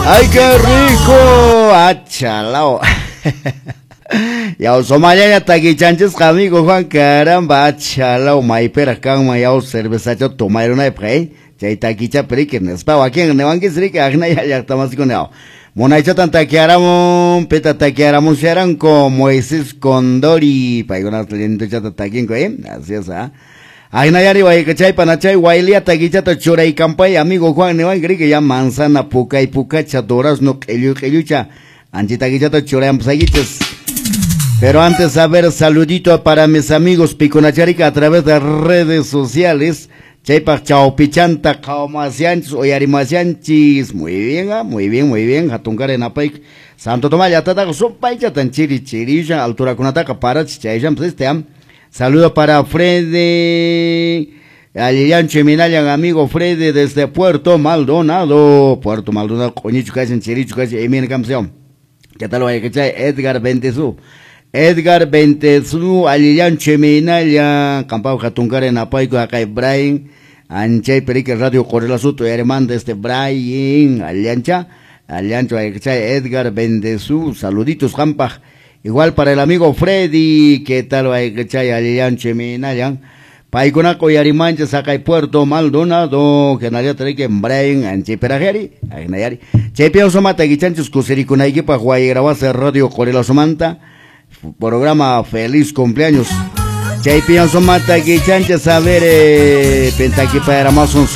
¡Ay, qué rico! ¡Achalao! Yao Somalia tagi chanches amigo Juan caramba achalao maipera kang yao cerveza cho tomar una pre chay tagi cha prikernes pa aquí en nevan que sri que agna ya tamas con yao monaicha tanta kiaramo peta takiaramo sharan ko Moisés Condori pa igona lento cha tagi ko así es agna yari wai que chay panachay wailia tagi cha to chorai campai amigo Juan nevan que ya manzana puca y puca chadoras no kellucha anchita que cha to chorai amsagiches. Pero antes, a ver, saludito para mis amigos Piconacharica a través de redes sociales. Chaypa chao pichanta, kaomasianchis, oyarimasianchis. Muy bien, muy bien, muy bien. Hatungar en Apaik. Santo Tomás, ya está sopaicha tan chirilla, altura con ataca para chichayam, pues saludo para Freddy, Alilian Cheminayan, amigo Freddy desde Puerto Maldonado. Puerto Maldonado, coñichucas en chirichucas, y miren campeón. ¿Qué tal, oye, que chay? Edgar Bentesu, Alilian Cheminaya, Campao Jatungar en Apaico, acá Brian, Anchay Perique Radio Correla Soto, hermano de este Brian, Aliancha, Edgar Bentesu, saluditos, Campaj. Igual para el amigo Freddy, ¿qué tal, Alilian Cheminaya? Paiconaco y Arimancha, Sacay Puerto Maldonado, que nadie trae que en Brian, Anchay Perajeri, Agnayari. Chepiao Somata, Guichanchos, Cusericunaiki, Pajuay, grabase Radio Correla Somanta. Programa feliz cumpleaños. Chay pienso mata que chancha saber pentaki para Amazon.